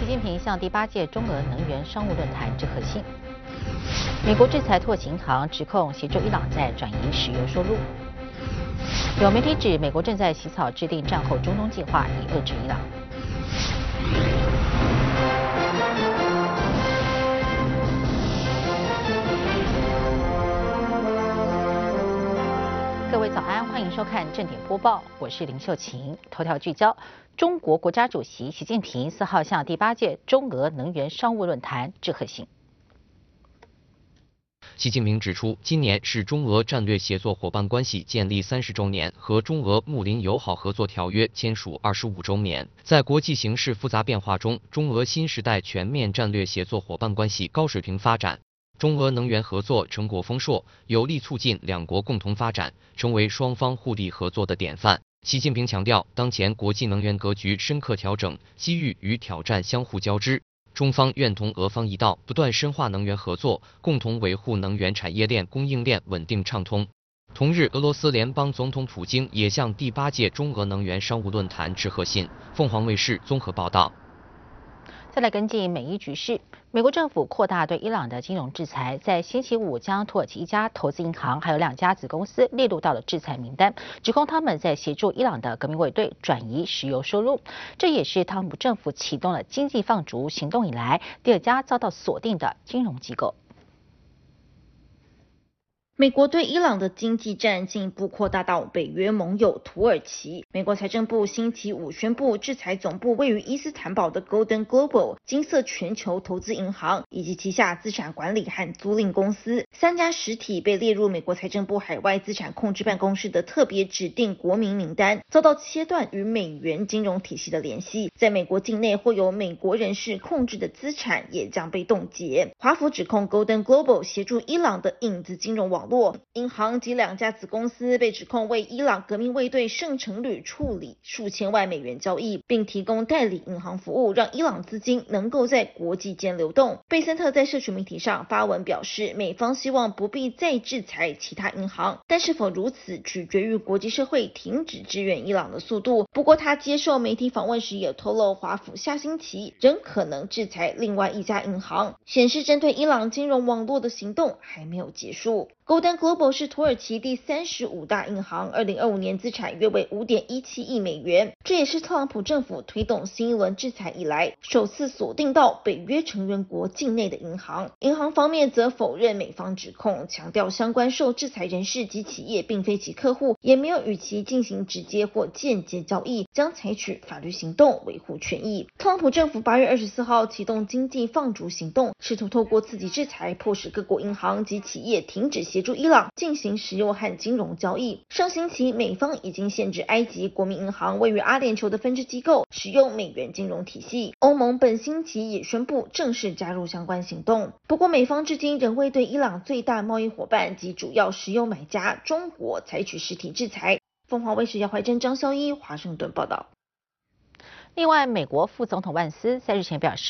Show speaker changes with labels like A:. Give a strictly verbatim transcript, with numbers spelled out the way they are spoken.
A: 近平向第八届中俄能源商务论坛致贺信。美国制裁土耳其银行，指控协助伊朗在转移石油收入。有媒体指，美国正在起草制定战后中东计划，以遏制伊朗。各位早安，欢迎收看正点播报，我是林秀琴。头条聚焦：中国国家主席习近平四号向第八届中俄能源商务论坛致贺信。
B: 习近平指出，今年是中俄战略协作伙伴关系建立三十周年和中俄睦邻友好合作条约签署二十五周年。在国际形势复杂变化中，中俄新时代全面战略协作伙伴关系高水平发展。中俄能源合作成果丰硕，有力促进两国共同发展，成为双方互利合作的典范。习近平强调，当前国际能源格局深刻调整，机遇与挑战相互交织。中方愿同俄方一道，不断深化能源合作，共同维护能源产业链供应链稳定畅通。同日，俄罗斯联邦总统普京也向第八届中俄能源商务论坛致贺信。凤凰卫视综合报道。
A: 再来跟进美伊局势，美国政府扩大对伊朗的金融制裁，在星期五将土耳其一家投资银行还有两家子公司列入到了制裁名单，指控他们在协助伊朗的革命卫队转移石油收入。这也是特朗普政府启动了经济放逐行动以来第二家遭到锁定的金融机构。
C: 美国对伊朗的经济战进一步扩大到北约盟友土耳其。美国财政部星期五宣布，制裁总部位于伊斯坦堡的 Golden Global 金色全球投资银行以及旗下资产管理和租赁公司三家实体被列入美国财政部海外资产控制办公室的特别指定国民名单，遭到切断与美元金融体系的联系。在美国境内或由美国人士控制的资产也将被冻结。华府指控 Golden Global 协助伊朗的影子金融网银行及两家子公司被指控为伊朗革命卫队圣城旅处理数千万美元交易，并提供代理银行服务，让伊朗资金能够在国际间流动。贝森特在社群媒体上发文表示，美方希望不必再制裁其他银行，但是否如此取决于国际社会停止支援伊朗的速度。不过他接受媒体访问时也透露，华府下星期仍可能制裁另外一家银行，显示针对伊朗金融网络的行动还没有结束。Golden Global 是土耳其第三十五大银行，二零二五年资产约为 五点一七亿美元，这也是特朗普政府推动新一轮制裁以来首次锁定到北约成员国境内的银行。银行方面则否认美方指控，强调相关受制裁人士及企业并非其客户，也没有与其进行直接或间接交易，将采取法律行动维护权益。特朗普政府八月二十四号启动经济放逐行动，试图透过刺激制裁迫使各国银行及企业停止协助伊朗进行石油和金融交易。上星期，美方已经限制埃及国民银行位于阿联酋的分支机构使用美元金融体系。欧盟本星期也宣布正式加入相关行动。不过，美方至今仍未对伊朗最大贸易伙伴及主要石油买家中国采取实体制裁。凤凰卫视姚怀珍、张孝一华盛顿报道。
A: 另外，美国副总统万斯在日前表示。